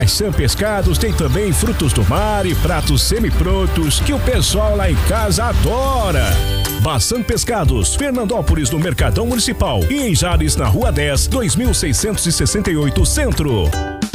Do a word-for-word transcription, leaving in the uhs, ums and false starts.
Maçã Pescados tem também frutos do mar e pratos semi-prontos que o pessoal lá em casa adora. Maçã Pescados, Fernandópolis, no Mercadão Municipal, e em Jales, na Rua dez, dois mil seiscentos e sessenta e oito, Centro.